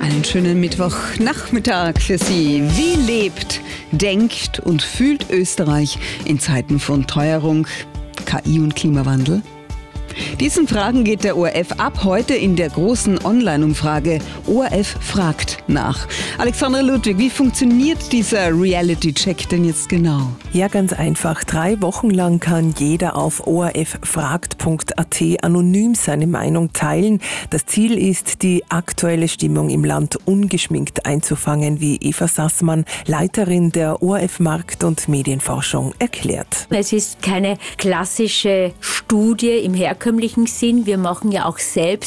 Einen schönen Mittwochnachmittag für Sie. Wie lebt, denkt und fühlt Österreich in Zeiten von Teuerung, KI und Klimawandel? Diesen Fragen geht der ORF ab heute in der großen Online-Umfrage ORF fragt nach. Alexandra Ludwig, wie funktioniert dieser Reality-Check denn jetzt genau? Ja, ganz einfach. 3 Wochen lang kann jeder auf orffragt.at anonym seine Meinung teilen. Das Ziel ist, die aktuelle Stimmung im Land ungeschminkt einzufangen, wie Eva Sassmann, Leiterin der ORF Markt- und Medienforschung, erklärt. Es ist keine klassische Studie im herkömmlichen Sinn. Wir machen ja auch selbst